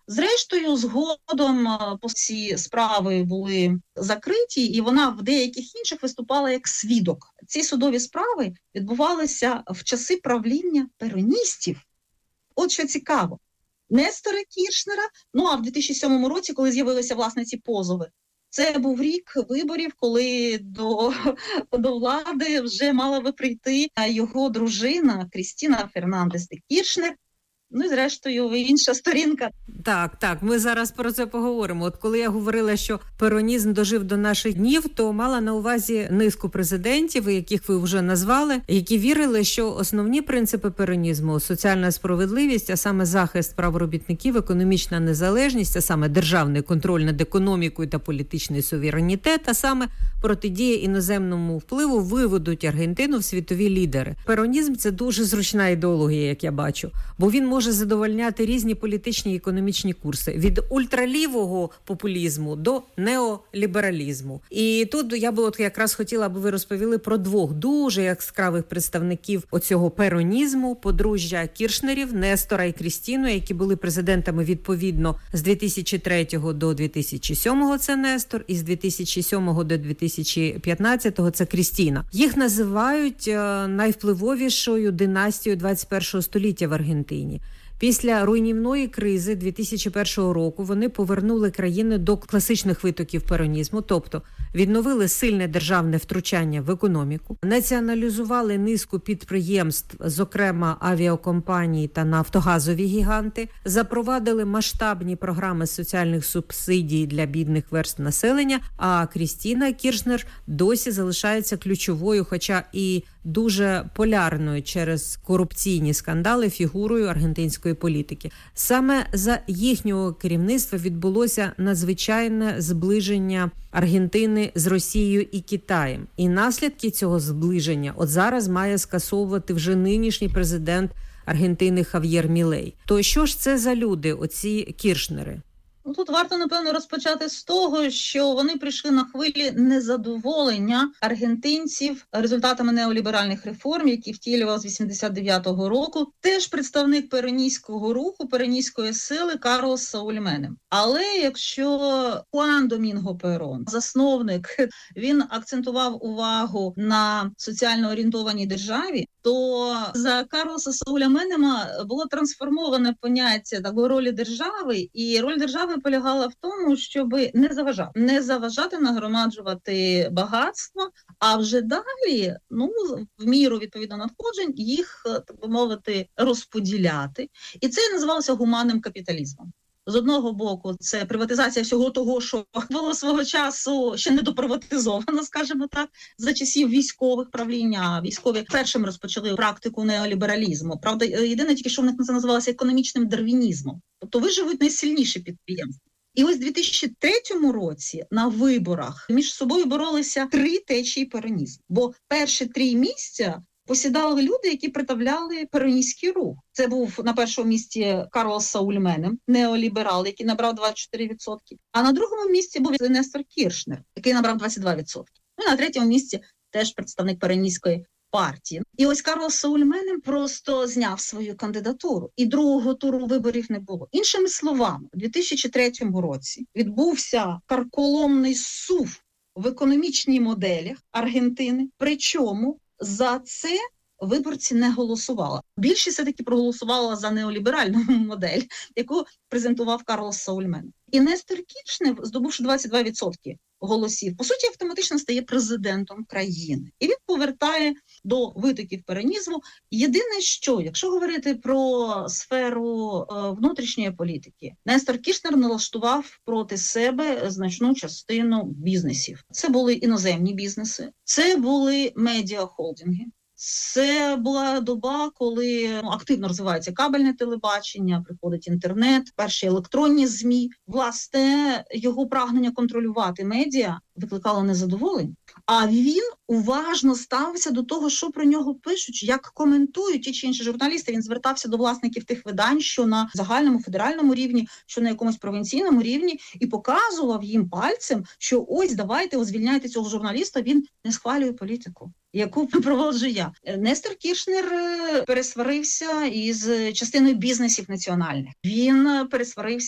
Зрештою, згодом ці справи були закриті, і вона в деяких інших виступала як свідок. Ці судові справи відбувалися в часи правління пероністів. От що цікаво. Нестора Кіршнера, а в 2007 році, коли з'явилися, власне, ці позови, це був рік виборів, коли до влади вже мала би прийти його дружина Крістіна Фернандес де Кіршнер. Ну і зрештою інша сторінка. Так, ми зараз про це поговоримо. От коли я говорила, що перонізм дожив до наших днів, то мала на увазі низку президентів, яких ви вже назвали, які вірили, що основні принципи перонізму – соціальна справедливість, а саме захист прав робітників, економічна незалежність, а саме державний контроль над економікою та політичний суверенітет, а саме протидія іноземному впливу виведуть Аргентину в світові лідери. Перонізм – це дуже зручна ідеологія, як я бачу, бо він може задовольняти різні політичні і економічні курси. Від ультралівого популізму до неолібералізму. І тут я би якраз хотіла, аби ви розповіли про двох дуже яскравих представників оцього перонізму, подружжя Кіршнерів, Нестора і Крістіну, які були президентами відповідно з 2003 до 2007 це Нестор, і з 2007 до 2015 це Крістіна. Їх називають найвпливовішою династією 21 століття в Аргентині. Після руйнівної кризи 2001 року вони повернули країну до класичних витоків перонізму, тобто відновили сильне державне втручання в економіку, націоналізували низку підприємств, зокрема авіакомпанії та нафтогазові гіганти, запровадили масштабні програми соціальних субсидій для бідних верств населення, а Крістіна Кіршнер досі залишається ключовою, хоча і дуже полярною через корупційні скандали фігурою аргентинської політики. Саме за їхнього керівництва відбулося надзвичайне зближення Аргентини з Росією і Китаєм. І наслідки цього зближення от зараз має скасовувати вже нинішній президент Аргентини Хав'єр Мілей. То що ж це за люди, оці Кіршнери? Тут варто, напевно, розпочати з того, що вони прийшли на хвилі незадоволення аргентинців результатами неоліберальних реформ, які втілював з 89-го року. Теж представник пероністського руху, пероністської сили Карлос Сауль Менем. Але якщо Хуан Домінго Перон, засновник, він акцентував увагу на соціально орієнтованій державі, то за Карлоса Сауля Менема було трансформоване поняття такої ролі держави, і роль держави полягала в тому, щоб не заважати нагромаджувати багатство, а вже далі, в міру відповідно надходжень, їх, так би мовити, розподіляти. І це називалося гуманним капіталізмом. З одного боку, це приватизація всього того, що було свого часу ще не доприватизовано, скажімо так, за часів військових правління. Військові першим розпочали практику неолібералізму. Правда, єдине тільки, що в них це називалося економічним дарвінізмом. Тобто виживуть найсильніші підприємства. І ось у 2003 році на виборах між собою боролися 3 течії перонізму. Бо перші 3 місця посідали люди, які представляли пероністський рух. Це був на першому місці Карлос Сауль Менем, неоліберал, який набрав 24%. А на другому місці був Нестор Кіршнер, який набрав 22%. Ну і на третьому місці теж представник пероністської партії. І ось Карлос Сауль Менем просто зняв свою кандидатуру. І другого туру виборів не було. Іншими словами, у 2003 році відбувся карколомний сув в економічній моделях Аргентини, причому за це виборці не голосували. Більшість все-таки проголосувала за неоліберальну модель, яку презентував Карлос Сауль Менем. І Нестор Кіршнер, здобувши 22% голосів, по суті, автоматично стає президентом країни. І він повертає до витоків перонізму. Єдине, що, якщо говорити про сферу внутрішньої політики, Нестор Кіршнер налаштував проти себе значну частину бізнесів. Це були іноземні бізнеси, це були медіахолдинги. Це була доба, коли активно розвивається кабельне телебачення, приходить інтернет, перші електронні ЗМІ. Власне, його прагнення контролювати медіа викликало незадоволення. А він уважно ставився до того, що про нього пишуть, як коментують ті чи інші журналісти. Він звертався до власників тих видань, що на загальному федеральному рівні, що на якомусь провінційному рівні, і показував їм пальцем, що ось давайте звільняйте цього журналіста, він не схвалює політику, яку проводжу я. Нестор Кіршнер пересварився із частиною бізнесів національних. Він пересварився